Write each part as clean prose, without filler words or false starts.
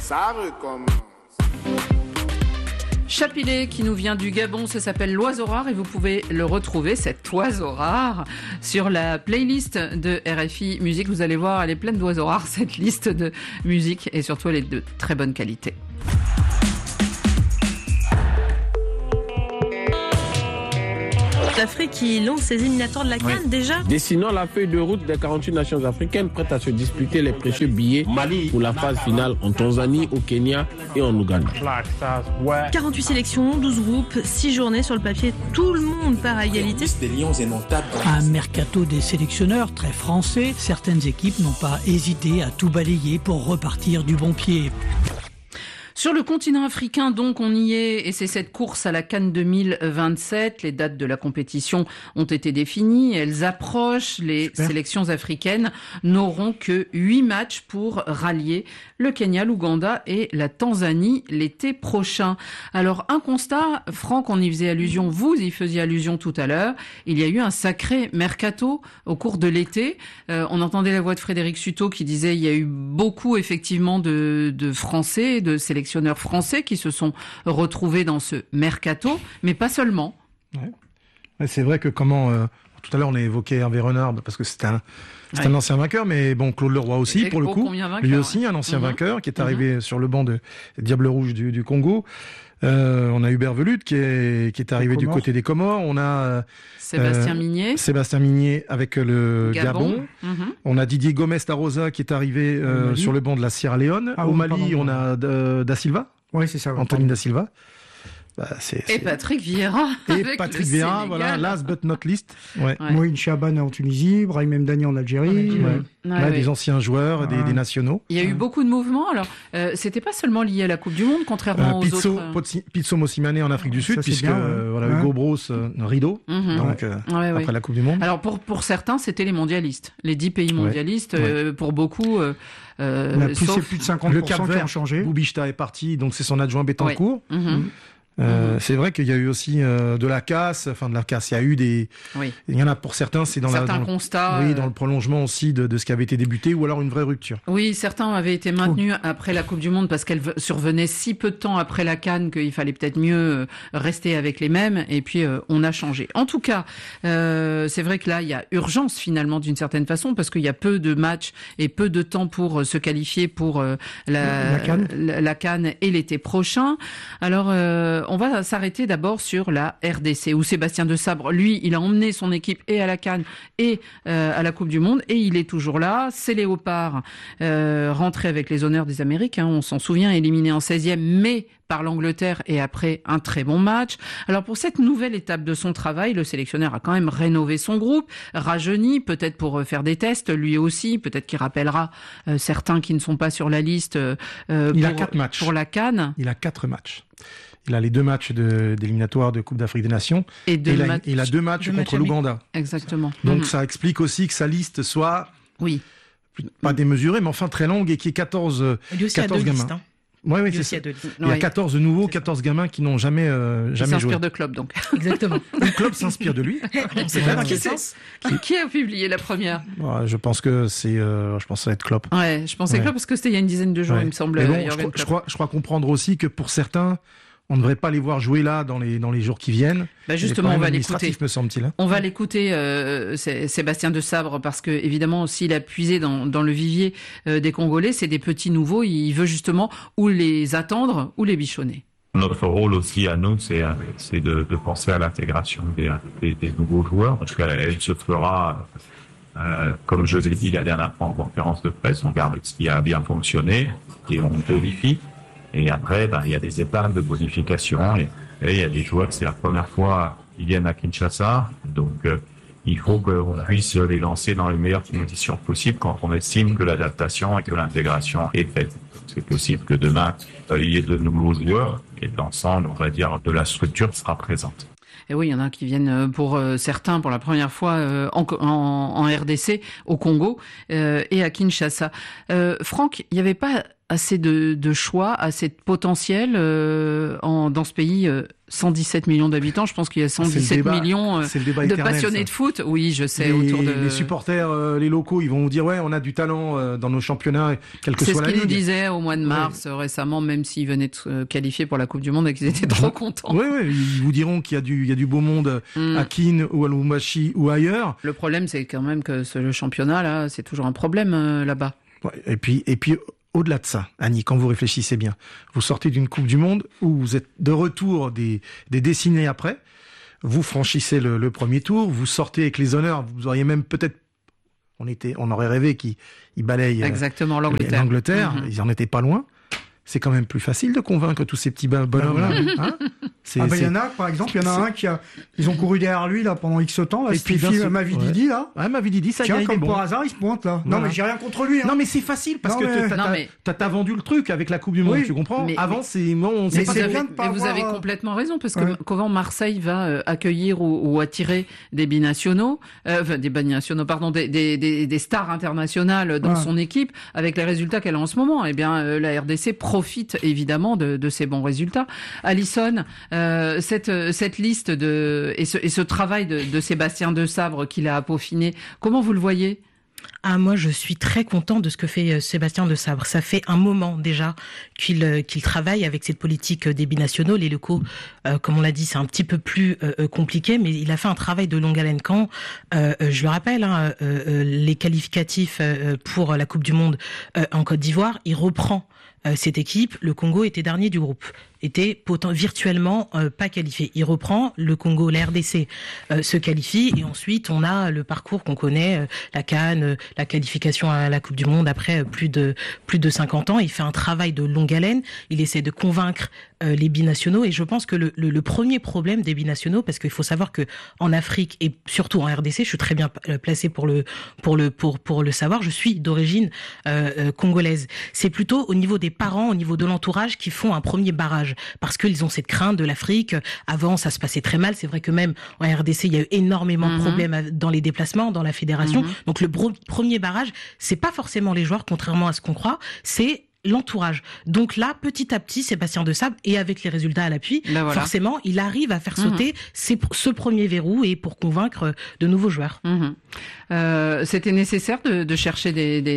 Ça recommence. Chapilet qui nous vient du Gabon, ça s'appelle l'oiseau rare et vous pouvez le retrouver, cet oiseau rare, sur la playlist de RFI Musique. Vous allez voir, elle est pleine d'oiseaux rares, cette liste de musique, et surtout elle est de très bonne qualité. L'Afrique qui lance ses éliminatoires de la CAN déjà. Dessinant la feuille de route des 48 nations africaines prêtes à se disputer les précieux billets pour la phase finale en Tanzanie, au Kenya et en Ouganda. 48 sélections, 12 groupes, 6 journées sur le papier, tout le monde part à égalité. Un mercato des sélectionneurs très français, certaines équipes n'ont pas hésité à tout balayer pour repartir du bon pied. Sur le continent africain, donc, on y est, et c'est cette course à la CAN 2027. Les dates de la compétition ont été définies, elles approchent. Les sélections africaines n'auront que 8 matchs pour rallier le Kenya, l'Ouganda et la Tanzanie l'été prochain. Alors, un constat, Franck, on y faisait allusion, vous y faisiez allusion tout à l'heure, il y a eu un sacré mercato au cours de l'été. On entendait la voix de Frédéric Sutot qui disait il y a eu beaucoup, effectivement, de Français, de sélectionneurs français qui se sont retrouvés dans ce mercato, mais pas seulement. Ouais, c'est vrai que tout à l'heure on a évoqué Hervé Renard parce que c'est un ancien vainqueur, mais bon, Claude Leroy aussi, pour le coup, lui aussi un ancien vainqueur qui est arrivé sur le banc de Diable Rouge du Congo. On a Hubert Velud qui est arrivé du côté des Comores. On a Sébastien Migné avec le Gabon. On a Didier Gomes da Rosa qui est arrivé sur le banc de la Sierra Leone. Au Mali, on a Da Silva. Oui, c'est ça. Anthony Da Silva. Et Patrick Vieira. Voilà, last but not least. Moïse Chaban en Tunisie, Brahim Mdani en Algérie. Des anciens joueurs, des nationaux. Il y a eu beaucoup de mouvements. Alors, c'était pas seulement lié à la Coupe du Monde, contrairement aux autres. Pizzo Mosimane en Afrique du Sud, puisque Hugo Bros, rideau, après la Coupe du Monde. Alors, pour certains, c'était les mondialistes. Les 10 pays mondialistes, pour beaucoup... c'est plus de 50% qui ont changé. Boubishta est parti, donc c'est son adjoint Bettencourt. C'est vrai qu'il y a eu aussi de la casse. Il y a eu il y en a pour certains, c'est dans constats. Dans le prolongement aussi de ce qui avait été débuté, ou alors une vraie rupture. Oui, certains avaient été maintenus après la Coupe du Monde parce qu'elle survenait si peu de temps après la CAN qu'il fallait peut-être mieux rester avec les mêmes. Et puis on a changé. En tout cas, c'est vrai que là il y a urgence finalement d'une certaine façon parce qu'il y a peu de matchs et peu de temps pour se qualifier pour la CAN et l'été prochain. Alors on va s'arrêter d'abord sur la RDC, où Sébastien Desabre, lui, il a emmené son équipe et à la CAN et à la Coupe du Monde, et il est toujours là. Ces Léopards, rentrés avec les honneurs des Amériques, on s'en souvient, éliminés en 16e, mais par l'Angleterre et après un très bon match. Alors pour cette nouvelle étape de son travail, le sélectionneur a quand même rénové son groupe, rajeuni, peut-être pour faire des tests, lui aussi, peut-être qu'il rappellera certains qui ne sont pas sur la liste il a 4 matchs pour la CAN. Il a 4 matchs. Il a les 2 matchs d'éliminatoire de Coupe d'Afrique des Nations. Il a 2 matchs contre l'Ouganda. Exactement. Donc ça explique aussi que sa liste soit pas démesurée, mais enfin très longue et qu'il y ait 14 gamins. Listes, c'est ça. Il y a 14 nouveaux, 14 gamins qui n'ont jamais joué. Il s'inspire de Klopp, donc. Exactement. Le club s'inspire de lui. C'est pas dans quel sens? Qui a publié la première? Je pense que ça va être Klopp. Ouais, je pensais Klopp parce que c'était il y a une dizaine de jours, il me semble. Mais bon, je crois comprendre aussi que pour certains, on ne devrait pas les voir jouer là dans les jours qui viennent. Justement, on va l'écouter. Me semble-t-il. On va l'écouter, Sébastien Desabre, parce que évidemment, s'il a puisé dans le vivier des Congolais, c'est des petits nouveaux. Il veut justement ou les attendre ou les bichonner. Notre rôle aussi à nous, c'est de penser à l'intégration des nouveaux joueurs, parce qu'elle se fera, comme je l'ai dit la dernière fois en conférence de presse, on garde ce qui a bien fonctionné et on modifie. Et après, il y a des étapes de bonification et il y a des joueurs, c'est la première fois qu'ils viennent à Kinshasa. Donc, il faut qu'on puisse les lancer dans les meilleures conditions possibles quand on estime que l'adaptation et que l'intégration est faite. C'est possible que demain, il y ait de nouveaux joueurs et l'ensemble, on va dire, de la structure sera présente. Et oui, il y en a qui viennent pour certains pour la première fois en RDC, au Congo et à Kinshasa. Franck, il n'y avait pas assez de choix, assez de potentiel dans ce pays. 117 millions d'habitants, je pense qu'il y a 117 millions de passionnés de foot. Oui, je sais. Les supporters, les locaux, ils vont vous dire ouais, on a du talent dans nos championnats, quelle que soit la ligue. C'est ce qu'ils nous disaient au mois de mars récemment, même s'ils venaient de qualifier pour la Coupe du Monde et qu'ils étaient trop contents. Oui, ils vous diront qu'il y a du beau monde à Keene ou à Lubumbashi ou ailleurs. Le problème, c'est quand même que le championnat là, c'est toujours un problème là-bas. Ouais, et puis au-delà de ça, Annie, quand vous réfléchissez bien, vous sortez d'une Coupe du Monde où vous êtes de retour des décennies après, vous franchissez le premier tour, vous sortez avec les honneurs, vous auriez même peut-être, on aurait rêvé qu'ils balayent exactement l'Angleterre. Ils en étaient pas loin. C'est quand même plus facile de convaincre tous ces petits bonhommes-là. Hein, il y en a, par exemple, ils ont couru derrière lui là pendant X temps. Là, Mavididi là. Ouais, Mavididi, ça y est, comme par hasard, il se pointe là. Voilà. Non, mais j'ai rien contre lui. Hein. Non, mais c'est facile parce que t'as vendu le truc avec la Coupe du Monde, tu comprends. Avant, on sait pas. Vous avez complètement raison parce que comment Marseille va accueillir ou attirer des binationaux, des stars internationales dans son équipe avec les résultats qu'elle a en ce moment. Eh bien, la RDC profite évidemment de ces bons résultats. Alisson, cette liste et ce travail de Sébastien Desabre qu'il a peaufiné, comment vous le voyez ? Moi, je suis très content de ce que fait Sébastien Desabre. Ça fait un moment déjà qu'il travaille avec cette politique des binationaux. Les locaux, comme on l'a dit, c'est un petit peu plus compliqué, mais il a fait un travail de longue haleine. Quand, je le rappelle, les qualificatifs pour la Coupe du Monde en Côte d'Ivoire, il reprend cette équipe. Le Congo était dernier du groupe, était virtuellement pas qualifié. Il reprend, le Congo, la RDC se qualifie, et ensuite on a le parcours qu'on connaît, la CAN, la qualification à la Coupe du Monde après plus de 50 ans. Il fait un travail de longue haleine, il essaie de convaincre les binationaux, et je pense que le premier problème des binationaux, parce qu'il faut savoir que en Afrique et surtout en RDC, je suis très bien placé pour le savoir, je suis d'origine congolaise. C'est plutôt au niveau des parents, au niveau de l'entourage qui font un premier barrage, parce qu'ils ont cette crainte de l'Afrique. Avant, ça se passait très mal. C'est vrai que même en RDC, il y a eu énormément de problèmes dans les déplacements, dans la fédération. Donc le premier barrage, c'est pas forcément les joueurs, contrairement à ce qu'on croit, c'est l'entourage. Donc là, petit à petit, Sébastien Desabre, et avec les résultats à l'appui, forcément, il arrive à faire sauter ce premier verrou et pour convaincre de nouveaux joueurs. C'était nécessaire de chercher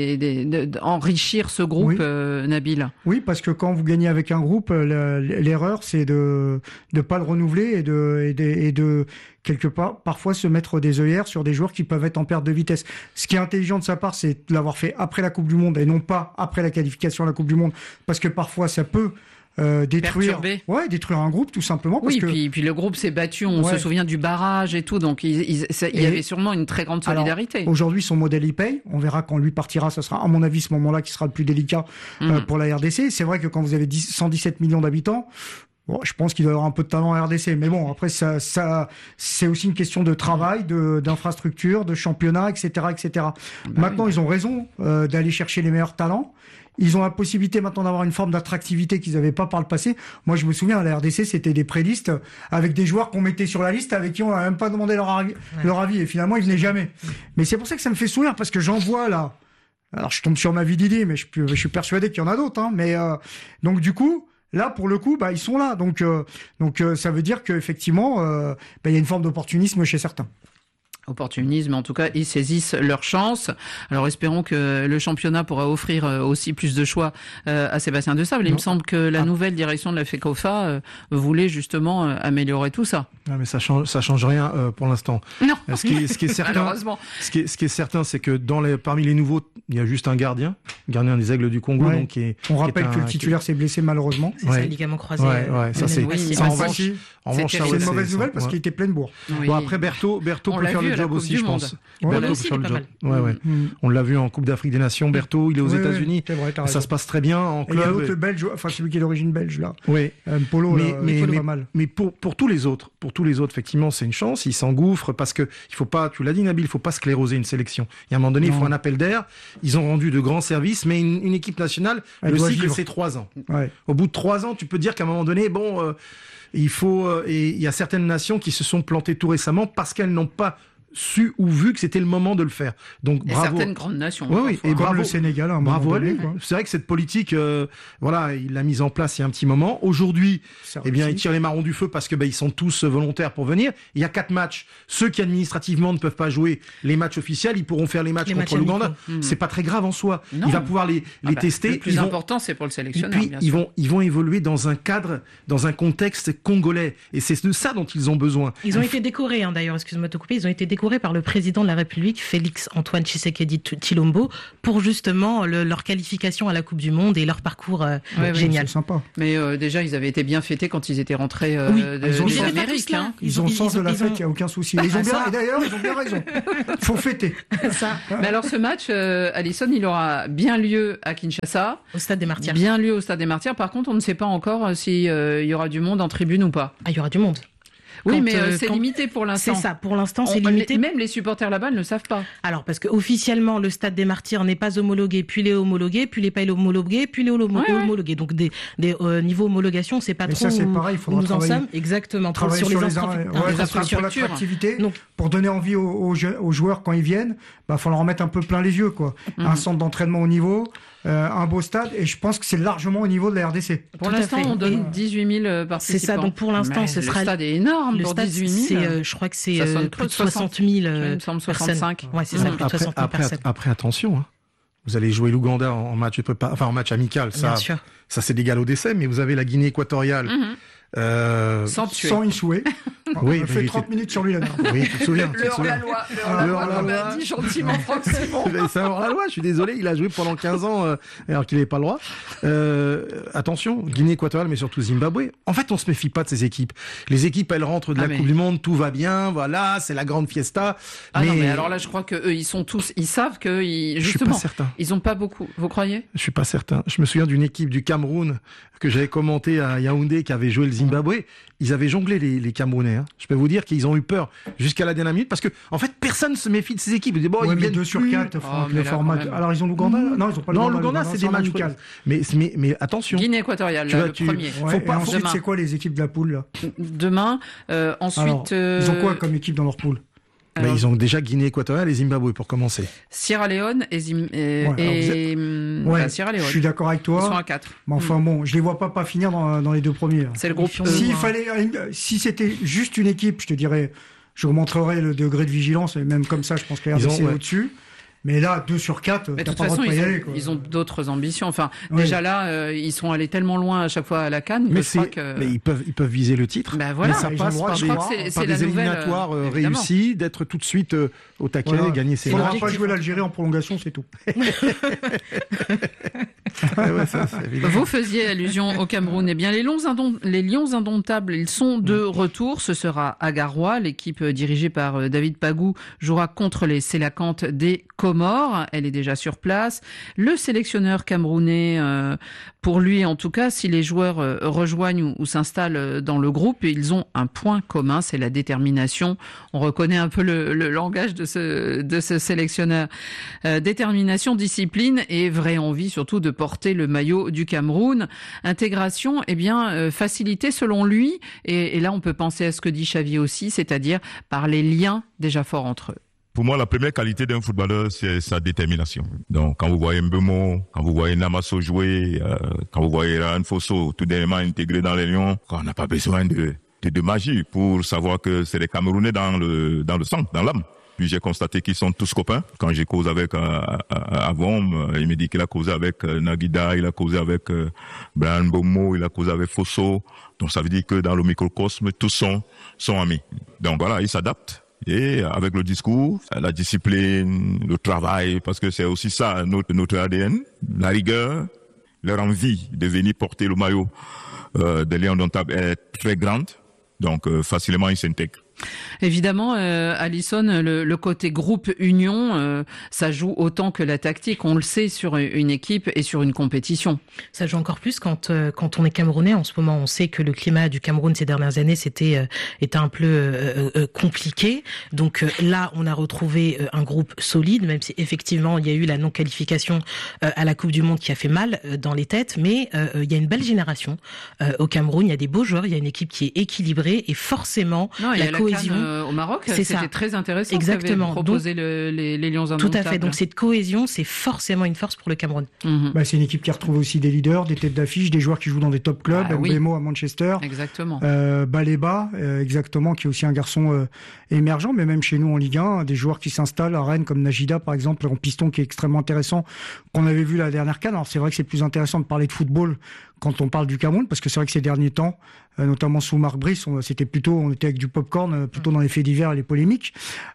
d'enrichir ce groupe, Nabil. Oui, parce que quand vous gagnez avec un groupe, l'erreur, c'est de pas le renouveler et de quelque part, parfois se mettre des œillères sur des joueurs qui peuvent être en perte de vitesse. Ce qui est intelligent de sa part, c'est de l'avoir fait après la Coupe du Monde et non pas après la qualification à la Coupe du Monde, parce que parfois ça peut détruire un groupe tout simplement. Parce puis le groupe s'est battu, on se souvient du barrage et tout, donc il y avait sûrement une très grande solidarité. Alors, aujourd'hui, son modèle il paye. On verra quand lui partira, ça sera à mon avis ce moment-là qui sera le plus délicat pour la RDC. C'est vrai que quand vous avez 117 millions d'habitants, je pense qu'il doit y avoir un peu de talent à RDC, mais bon, après ça, c'est aussi une question de travail, d'infrastructure, de championnat, etc., etc. Maintenant, ils ont raison d'aller chercher les meilleurs talents. Ils ont la possibilité maintenant d'avoir une forme d'attractivité qu'ils n'avaient pas par le passé. Moi, je me souviens, à la RDC, c'était des prélistes avec des joueurs qu'on mettait sur la liste avec qui on n'a même pas demandé leur avis, et finalement, ils venaient jamais. Mais c'est pour ça que ça me fait sourire, parce que j'en vois là. Alors, je tombe sur Mavididi, mais je suis persuadé qu'il y en a d'autres. Mais donc du coup. Là, pour le coup, ils sont là. Donc, ça veut dire qu'effectivement, il y a une forme d'opportunisme chez certains. Opportunisme, en tout cas, ils saisissent leur chance. Alors, espérons que le championnat pourra offrir aussi plus de choix à Sébastien Desabre. Il me semble que la nouvelle direction de la FECOFA voulait justement améliorer tout ça. Non, mais ça change rien pour l'instant. Non. Ce qui est certain, malheureusement. Ce qui est certain, c'est que parmi les nouveaux, il y a juste un gardien des Aigles du Congo. Donc on rappelle que le titulaire s'est blessé malheureusement. C'est ça, ligament croisé. Ça c'est en revanche, c'est une mauvaise nouvelle parce qu'il était plein de bourre. Bon, après Berthaud peut faire le job aussi, je pense. Berthaud peut faire le job. On l'a vu en Coupe d'Afrique des Nations. Berthaud, il est aux États-Unis. Ça se passe très bien en club. Il y a l'autre, le Belge, enfin celui qui est d'origine belge là. Oui. Polo, pas mal. Mais pour tous les autres, effectivement, c'est une chance. Ils s'engouffrent parce que il faut pas, tu l'as dit Nabil, il faut pas scléroser une sélection. Il y a un moment donné, il faut un appel d'air. Ils ont rendu de grands services, mais une équipe nationale, le cycle c'est 3 ans. Au bout de 3 ans, tu peux dire qu'à un moment donné, il faut, et il y a certaines nations qui se sont plantées tout récemment parce qu'elles n'ont pas su ou vu que c'était le moment de le faire. Donc et bravo. Certaines grandes nations. Oui, et bravo le Sénégal. Bravo à lui. C'est vrai que cette politique, il l'a mise en place il y a un petit moment. Aujourd'hui, ils tirent les marrons du feu parce que ils sont tous volontaires pour venir. Il y a 4 matchs. Ceux qui administrativement ne peuvent pas jouer les matchs officiels, ils pourront faire les matchs contre l'Ouganda. C'est pas très grave en soi. Non. Il va pouvoir les tester. Le plus important, c'est pour le sélectionneur. Et puis ils vont évoluer dans un cadre, dans un contexte congolais. Et c'est de ça dont ils ont besoin. Ils ont été décorés, d'ailleurs. Excuse-moi de te couper. Ils ont été décorés par le président de la République, Félix Antoine Tshisekedi Tshilombo, pour justement leur qualification à la Coupe du Monde et leur parcours génial. C'est sympa. Mais déjà, ils avaient été bien fêtés quand ils étaient rentrés des Amériques. Ils ont le sens de la fête, il n'y a aucun souci. Et d'ailleurs, ils ont bien raison. Il faut fêter. Ça. Mais alors, ce match, Alisson, il aura bien lieu à Kinshasa. Au Stade des Martyrs. Bien lieu au Stade des Martyrs. Par contre, on ne sait pas encore s'il y aura du monde en tribune ou pas. Ah, il y aura du monde. Oui, mais c'est limité pour l'instant. C'est ça, pour l'instant, c'est limité. Même les supporters là-bas ne le savent pas. Alors, parce que officiellement, le Stade des Martyrs n'est pas homologué, puis il est homologué, puis il n'est pas homologué, puis il est homologué. Donc, des niveaux homologation, c'est pas trop. Et ça, c'est pareil, il faudra travailler. Exactement. Travailler sur les infrastructures. l'attractivité. Donc, pour donner envie aux joueurs quand ils viennent, il faut leur en mettre un peu plein les yeux, quoi. Un centre d'entraînement au niveau. Un beau stade, et je pense que c'est largement au niveau de la RDC. Pour l'instant, on donne 18 000 participants. C'est ça, donc pour l'instant, ce sera... Le stade est énorme pour 18 000. Je crois que c'est plus de 60 000 il me semble 65. Ouais, c'est ça, plus de 60 000 personnes. Après, attention, hein. Vous allez jouer l'Ouganda en match en match amical, ça c'est d'égal au décès, mais vous avez la Guinée équatoriale. Sans échouer. Oui, on fait 30 minutes sur lui là. Oui, tu te souviens. Le hors-la-loi. Le hors-la-loi. Dit gentiment Franck Simon. C'est un hors-la-loi, je suis désolé, il a joué pendant 15 ans alors qu'il n'avait pas le droit. Attention, Guinée équatoriale, mais surtout Zimbabwe. En fait, on se méfie pas de ces équipes. Les équipes, elles rentrent de la Coupe du Monde, tout va bien, voilà, c'est la grande fiesta. Non, mais alors là, je crois que eux, ils savent que justement, je suis pas certain. Ils ont pas beaucoup. Vous croyez? Je suis pas certain. Je me souviens d'une équipe du Cameroun que j'avais commenté à Yaoundé qui avait joué le Zimbabwe. Ils avaient jonglé les Camerounais. Hein. Je peux vous dire qu'ils ont eu peur jusqu'à la dernière minute parce que en fait personne se méfie de ces équipes. Ils disent ils viennent 2 sur 4. Le format. Alors ils ont l'Ouganda. Non, ils ont pas. Non, l'Ouganda c'est des matchs amicaux. Mais attention. Guinée équatoriale, le premier. Ensuite, c'est quoi les équipes de la poule là? Demain. Ensuite. Ils ont quoi comme équipe dans leur poule? Ils ont déjà Guinée équatoriale et Zimbabwe pour commencer. Sierra Leone et Sierra Leone. Je suis d'accord avec toi. Ils sont à 4. Mais enfin bon, je les vois pas finir dans les 2 premiers. C'est le groupe. Si c'était juste une équipe, je te dirais, je remontrerais le degré de vigilance et même comme ça, je pense que la RDC est au-dessus. Mais là, 2 sur 4, t'as pas le droit de pas y aller. Ils ont d'autres ambitions. Enfin, déjà là, ils sont allés tellement loin à chaque fois à la CAN que je crois que... Mais ils peuvent viser le titre. Ben voilà. Mais ça passe par des éliminatoires réussis, d'être tout de suite au taquet, gagner ses matchs. Il ne faudra pas jouer l'Algérie en prolongation, c'est tout. Vous faisiez allusion au Cameroun. Eh bien, les Lions indomptables, ils sont de retour. Ce sera à Garoua. L'équipe dirigée par David Pagou jouera contre les Sélacantes des Comores. Elle est déjà sur place. Le sélectionneur camerounais, pour lui en tout cas, si les joueurs rejoignent ou s'installent dans le groupe, ils ont un point commun, c'est la détermination. On reconnaît un peu le langage de ce sélectionneur. Détermination, discipline et vraie envie surtout de porter le maillot du Cameroun. Intégration, facilitée selon lui. Et là, on peut penser à ce que dit Xavier aussi, c'est-à-dire par les liens déjà forts entre eux. Pour moi, la première qualité d'un footballeur, c'est sa détermination. Donc, quand vous voyez Mbeumo, quand vous voyez Namasso jouer, quand vous voyez Ryan Fosso tout dernièrement intégré dans les Lions, on n'a pas besoin de magie pour savoir que c'est les Camerounais dans le sang, dans l'âme. Puis j'ai constaté qu'ils sont tous copains. Quand j'ai causé avec Avom, il me dit qu'il a causé avec Naguida, il a causé avec Brian Mbeumo, il a causé avec Fosso. Donc ça veut dire que dans le microcosme, tous sont amis. Donc voilà, ils s'adaptent. Et avec le discours, la discipline, le travail, parce que c'est aussi ça notre ADN, la rigueur, leur envie de venir porter le maillot des Lions indomptables est très grande. Donc facilement ils s'intègrent. Évidemment, Alisson, le côté groupe union, ça joue autant que la tactique. On le sait sur une équipe et sur une compétition. Ça joue encore plus quand on est Camerounais. En ce moment, on sait que le climat du Cameroun ces dernières années était un peu compliqué. Donc là, on a retrouvé un groupe solide, même si effectivement il y a eu la non-qualification à la Coupe du Monde qui a fait mal dans les têtes. Mais il y a une belle génération au Cameroun. Il y a des beaux joueurs. Il y a une équipe qui est équilibrée et forcément la cohésion cohésion au Maroc. C'était très intéressant. Exactement. Proposer les Lions indomptables. Tout à fait. Donc cette cohésion, c'est forcément une force pour le Cameroun. C'est une équipe qui retrouve aussi des leaders, des têtes d'affiche, des joueurs qui jouent dans des top clubs. Mbemo à Manchester. Exactement. Baleba, exactement, qui est aussi un garçon émergent, mais même chez nous en Ligue 1, des joueurs qui s'installent à Rennes comme Najida par exemple en piston, qui est extrêmement intéressant, qu'on avait vu la dernière CAN. Alors c'est vrai que c'est plus intéressant de parler de football quand on parle du Cameroun, parce que c'est vrai que ces derniers temps, notamment sous Marc Brice, on était avec du popcorn, plutôt dans les faits divers et les polémiques.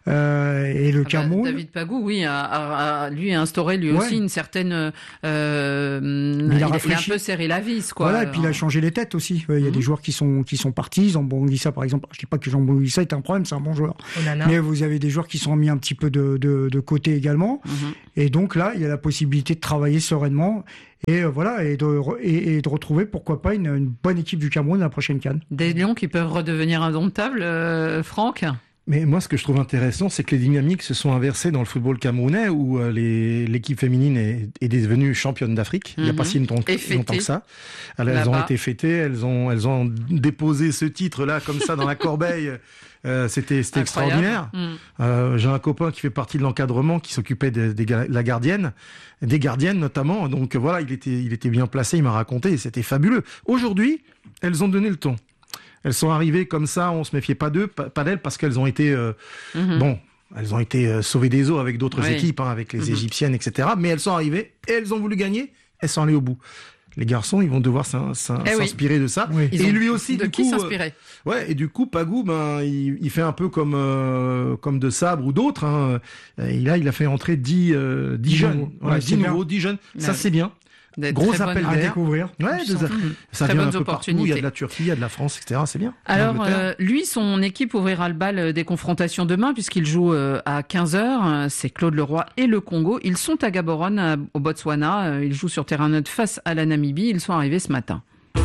Et le Cameroun... David Pagou, lui a instauré aussi une certaine... il a un peu serré la vis, quoi. Voilà, et puis il a changé les têtes aussi. Il y a des joueurs qui sont partis. Zambo-Anguissa, par exemple. Je dis pas que Zambo-Anguissa est un problème, c'est un bon joueur. Mais vous avez des joueurs qui sont mis un petit peu de côté également. Et donc là, il y a la possibilité de travailler sereinement. Et voilà, et de retrouver, pourquoi pas, une bonne équipe du Cameroun à la prochaine CAN. Des Lions qui peuvent redevenir indomptables, Franck. Mais moi, ce que je trouve intéressant, c'est que les dynamiques se sont inversées dans le football camerounais, où l'équipe féminine est devenue championne d'Afrique. Il n'y a pas si longtemps que ça. Elles ont été fêtées, elles ont déposé ce titre-là, comme ça, dans la corbeille. C'était extraordinaire. J'ai un copain qui fait partie de l'encadrement, qui s'occupait la gardienne, des gardiennes notamment. Donc voilà, il était bien placé, il m'a raconté, et c'était fabuleux. Aujourd'hui, elles ont donné le ton. Elles sont arrivées comme ça, on se méfiait pas d'elles, parce qu'elles ont été, elles ont été sauvées des eaux avec d'autres équipes, avec les Égyptiennes, etc. Mais elles sont arrivées et elles ont voulu gagner. Elles sont allées au bout. Les garçons, ils vont devoir s'inspirer de ça. Oui. Et lui aussi, du coup, s'inspirer. Et du coup, Pagou, il fait un peu comme De Sabre ou d'autres. Il a fait entrer 10 jeunes, 10 nouveaux, 10 jeunes. Ça, c'est bien. Gros appel d'air à découvrir. Ça vient un peu partout. Il y a de la Turquie, il y a de la France, etc. C'est bien. Alors, lui, son équipe ouvrira le bal des confrontations demain, puisqu'il joue à 15h. C'est Claude Leroy et le Congo. Ils sont à Gaborone, au Botswana. Ils jouent sur terrain neutre face à la Namibie. Ils sont arrivés ce matin.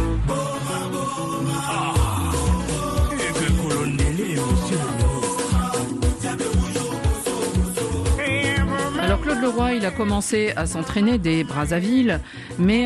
Alors Claude Leroy, il a commencé à s'entraîner dès Brazzaville, mais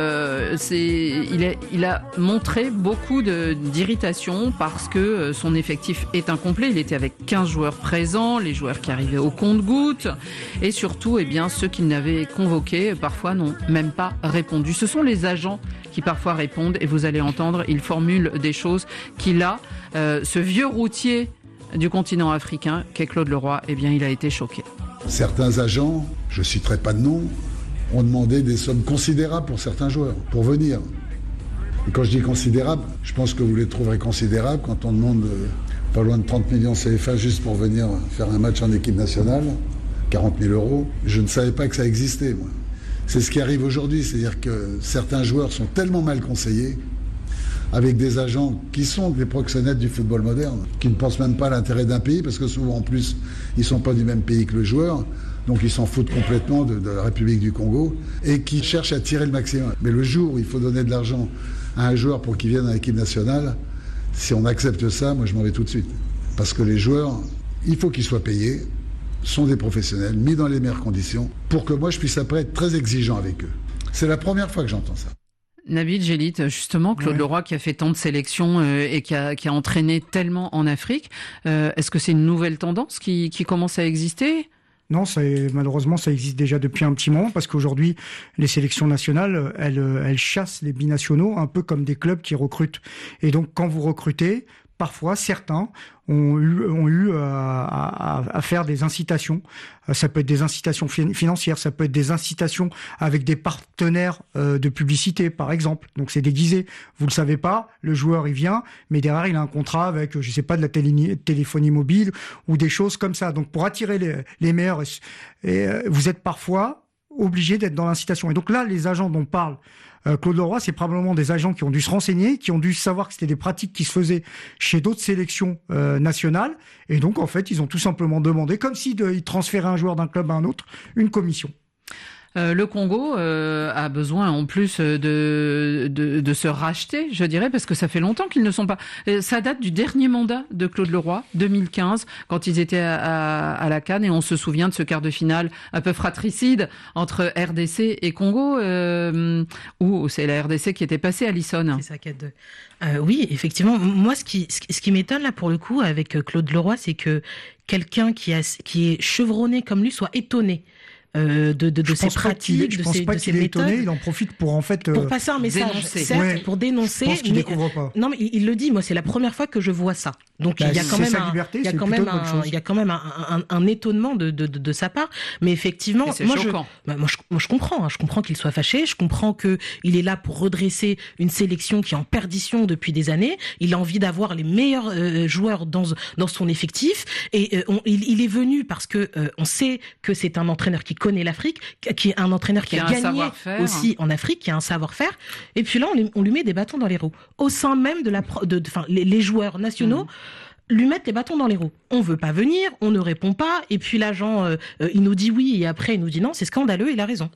il a montré beaucoup d'irritation parce que son effectif est incomplet. Il était avec 15 joueurs présents, les joueurs qui arrivaient au compte-gouttes, et surtout, ceux qu'il n'avait convoqués, parfois n'ont même pas répondu. Ce sont les agents qui parfois répondent, et vous allez entendre, il formule des choses qu'il a. Ce vieux routier du continent africain, qu'est Claude Leroy, il a été choqué. Certains agents, je ne citerai pas de nom, ont demandé des sommes considérables pour certains joueurs, pour venir. Et quand je dis considérables, je pense que vous les trouverez considérables quand on demande pas loin de 30 millions CFA juste pour venir faire un match en équipe nationale, 40 000 euros. Je ne savais pas que ça existait, moi. C'est ce qui arrive aujourd'hui, c'est-à-dire que certains joueurs sont tellement mal conseillés, avec des agents qui sont des proxénètes du football moderne, qui ne pensent même pas à l'intérêt d'un pays, parce que souvent en plus, ils ne sont pas du même pays que le joueur, donc ils s'en foutent complètement de la République du Congo, et qui cherchent à tirer le maximum. Mais le jour où il faut donner de l'argent à un joueur pour qu'il vienne à l'équipe nationale, si on accepte ça, moi je m'en vais tout de suite. Parce que les joueurs, il faut qu'ils soient payés, sont des professionnels, mis dans les meilleures conditions, pour que moi je puisse après être très exigeant avec eux. C'est la première fois que j'entends ça. Nabil Gélit, justement, Claude Leroy qui a fait tant de sélections et qui a entraîné tellement en Afrique, est-ce que c'est une nouvelle tendance qui commence à exister ? Non, malheureusement, ça existe déjà depuis un petit moment, parce qu'aujourd'hui, les sélections nationales, elles chassent les binationaux un peu comme des clubs qui recrutent. Et donc, quand vous recrutez, parfois, certains ont eu à faire des incitations. Ça peut être des incitations financières, ça peut être des incitations avec des partenaires de publicité, par exemple. Donc c'est déguisé. Vous le savez pas, le joueur il vient, mais derrière il a un contrat avec, je sais pas, de la téléphonie mobile ou des choses comme ça. Donc pour attirer les meilleurs, vous êtes parfois obligé d'être dans l'incitation. Et donc là, les agents dont parle Claude Leroy, c'est probablement des agents qui ont dû se renseigner, qui ont dû savoir que c'était des pratiques qui se faisaient chez d'autres sélections nationales. Et donc, en fait, ils ont tout simplement demandé, comme s'ils transféraient un joueur d'un club à un autre, une commission. Le Congo a besoin en plus de se racheter, je dirais, parce que ça fait longtemps qu'ils ne sont pas... Ça date du dernier mandat de Claude Leroy, 2015, quand ils étaient à la CAN, et on se souvient de ce quart de finale un peu fratricide entre RDC et Congo, où c'est la RDC qui était passée à Alison. C'est ça, 4-2. Oui, effectivement. Moi, ce qui m'étonne là pour le coup avec Claude Leroy, c'est que quelqu'un qui est chevronné comme lui soit étonné de ses pratiques, de ses méthodes. Étonné, il en profite pour en fait pour passer un message, certes, pour dénoncer. Je pense qu'il découvre pas. Non, mais il le dit. Moi, c'est la première fois que je vois ça. Donc il y a quand même un étonnement de sa part. Mais effectivement, moi je comprends. Je comprends qu'il soit fâché. Je comprends que il est là pour redresser une sélection qui est en perdition depuis des années. Il a envie d'avoir les meilleurs joueurs dans son effectif. Et il est venu parce que on sait que c'est un entraîneur qui connaît l'Afrique, qui est un entraîneur qui a gagné aussi en Afrique, qui a un savoir-faire. Et puis là, on lui met des bâtons dans les roues. Au sein même les joueurs nationaux lui mettent les bâtons dans les roues. On veut pas venir, on ne répond pas. Et puis l'agent, il nous dit oui et après il nous dit non. C'est scandaleux, il a raison.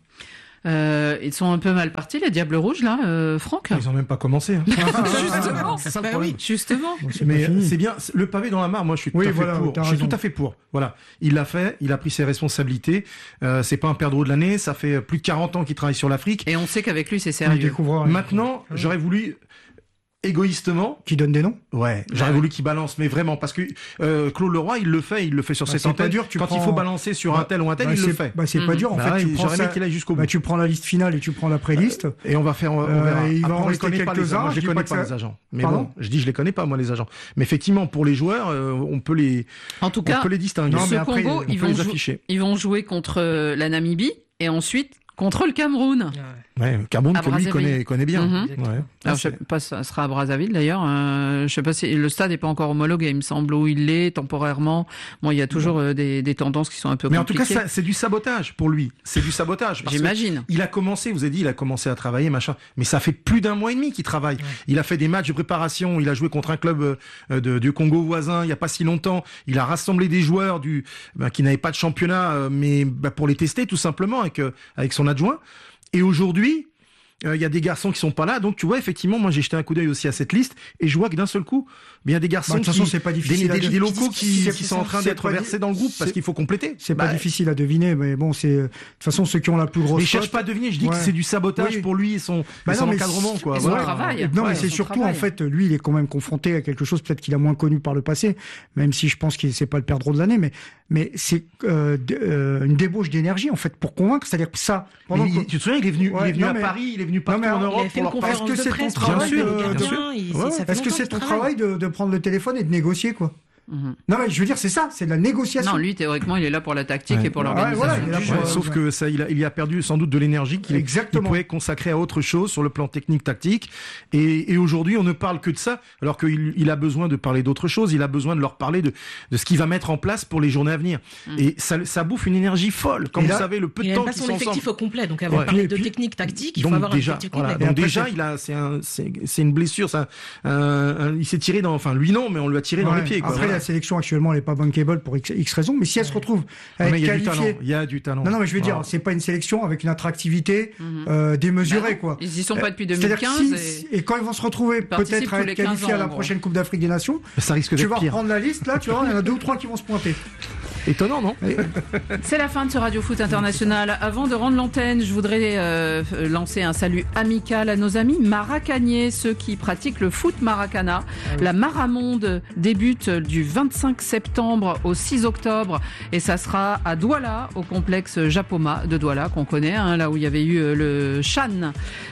Ils sont un peu mal partis, les Diables Rouges, là, Franck. Ils ont même pas commencé. Hein. Justement, c'est ça le problème. Justement. Mais c'est bien, le pavé dans la mare, moi je suis tout à fait pour. Voilà. Il l'a fait, il a pris ses responsabilités. C'est pas un perdreau de l'année, ça fait plus de 40 ans qu'il travaille sur l'Afrique. Et on sait qu'avec lui, c'est sérieux. Maintenant, j'aurais voulu... égoïstement, qui donne des noms. Ouais, j'aurais voulu qu'il balance, mais vraiment, parce que Claude Leroy, il le fait sur ses antennes. Quand il faut balancer sur un tel ou un tel, il le fait. C'est pas dur, en fait. J'aurais aimé qu'il aille jusqu'au bout. Tu prends la liste finale et tu prends la pré-liste. Et on va faire. On verra. Il va en rester quelques-uns. Je les connais pas les agents. Mais bon, je dis je les connais pas moi les agents. Mais effectivement, pour les joueurs, on peut les. En tout cas, on peut les distinguer. Ce Congo, ils vont jouer contre la Namibie et ensuite contre le Cameroun. Ouais, Cameroun que lui connaît bien. Ouais. Alors, je sais pas, ça sera à Brazzaville d'ailleurs. Je sais pas si le stade n'est pas encore homologué, il me semble, où il l'est temporairement. Bon, il y a toujours des tendances qui sont un peu compliquées. Mais en tout cas, c'est du sabotage pour lui. C'est du sabotage. J'imagine. Il a commencé, vous avez dit, il a commencé à travailler, machin. Mais ça fait plus d'1 mois et demi qu'il travaille. Ouais. Il a fait des matchs de préparation. Il a joué contre un club du Congo voisin il y a pas si longtemps. Il a rassemblé des joueurs qui n'avaient pas de championnat, mais pour les tester tout simplement avec son adjoint. Et aujourd'hui, il y a des garçons qui sont pas là, donc tu vois effectivement, moi j'ai jeté un coup d'œil aussi à cette liste et je vois que d'un seul coup, il y a des garçons c'est pas difficile des locaux qui sont en train d'être versés dans le groupe parce qu'il faut compléter. C'est pas difficile à deviner, mais bon, c'est de toute façon ceux qui ont la plus grosse. Mais je cherche pas à deviner, je dis que c'est du sabotage pour lui et son encadrement quoi. Et son travail. Non, mais c'est surtout en fait, lui, il est quand même confronté à quelque chose peut-être qu'il a moins connu par le passé, même si je pense qu'il c'est pas le perdreau de l'année, mais c'est une débauche d'énergie en fait pour convaincre, c'est-à-dire que ça. Tu te souviens, il est venu à Paris, il est venu partout en Europe pour leur parler. Est-ce que c'est ton travail Est-ce que c'est ton travail de prendre le téléphone et de négocier quoi? Non mais je veux dire c'est ça, c'est de la négociation. Non, lui théoriquement il est là pour la tactique et pour l'organisation du jeu. Sauf que ça il a perdu sans doute de l'énergie qu'il pouvait consacrer à autre chose sur le plan technique tactique et aujourd'hui on ne parle que de ça alors qu'il a besoin de parler d'autre chose, il a besoin de leur parler de ce qu'il va mettre en place pour les journées à venir. Et ça bouffe une énergie folle comme vous savez le peu de temps qu'ils sont ensemble. Il n'a pas son effectif au complet donc avant de parler de technique tactique, il faut avoir un effectif complet. Donc déjà c'est une blessure, il s'est tiré lui non mais on lui a tiré dans les pieds quoi. La sélection actuellement elle est pas bankable pour X raisons, mais si elle se retrouve à être qualifiée, il y a du talent. Non mais je veux dire, c'est pas une sélection avec une attractivité démesurée quoi. Ils y sont pas depuis 2015 et quand ils vont se retrouver peut-être à être qualifiés à la prochaine Coupe d'Afrique des Nations, ça risque d'être pire. Tu vas reprendre la liste là, tu vois, il y en a 2 ou 3 qui vont se pointer. Étonnant, non? C'est la fin de ce Radio Foot International. Avant de rendre l'antenne, je voudrais lancer un salut amical à nos amis maracaniers, ceux qui pratiquent le foot maracana. La Maramonde débute du 25 septembre au 6 octobre et ça sera à Douala, au complexe Japoma de Douala, qu'on connaît, là où il y avait eu le Chan.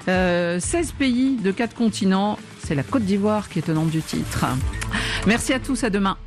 16 pays de 4 continents. C'est la Côte d'Ivoire qui est tenante du titre. Merci à tous, à demain.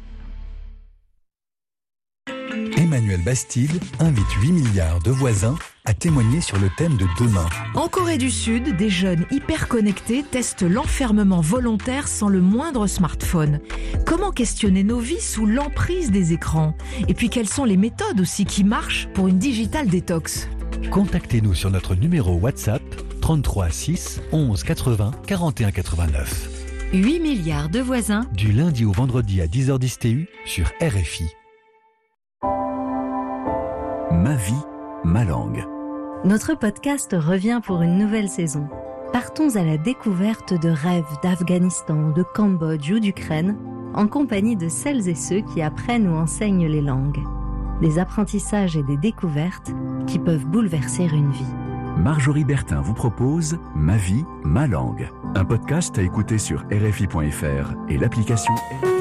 Emmanuel Bastide invite 8 milliards de voisins à témoigner sur le thème de demain. En Corée du Sud, des jeunes hyper connectés testent l'enfermement volontaire sans le moindre smartphone. Comment questionner nos vies sous l'emprise des écrans? Et puis quelles sont les méthodes aussi qui marchent pour une digital détox? Contactez-nous sur notre numéro WhatsApp 33 6 11 80 41 89. 8 milliards de voisins. Du lundi au vendredi à 10h10 TU sur RFI. Ma vie, ma langue. Notre podcast revient pour une nouvelle saison. Partons à la découverte de rêves d'Afghanistan, de Cambodge ou d'Ukraine, en compagnie de celles et ceux qui apprennent ou enseignent les langues. Des apprentissages et des découvertes qui peuvent bouleverser une vie. Marjorie Bertin vous propose Ma vie, ma langue. Un podcast à écouter sur RFI.fr et l'application RFI.